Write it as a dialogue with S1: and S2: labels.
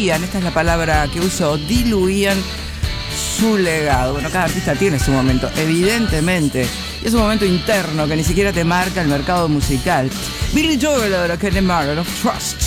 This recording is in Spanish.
S1: diluían, esta es la palabra que uso, diluían su legado. Bueno, cada artista tiene su momento, evidentemente. Y es un momento interno que ni siquiera te marca el mercado musical. Billy Joel, ahora, Kenny Martin, of Trust.